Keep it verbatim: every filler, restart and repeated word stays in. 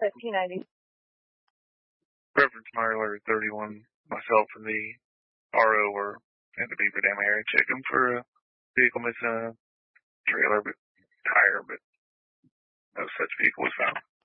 thirteen ninety. Reference Marler thirty-one. Myself and the R O were in the Beaver Dam area checking for a vehicle missing a trailer, but tire, but no such vehicle was found.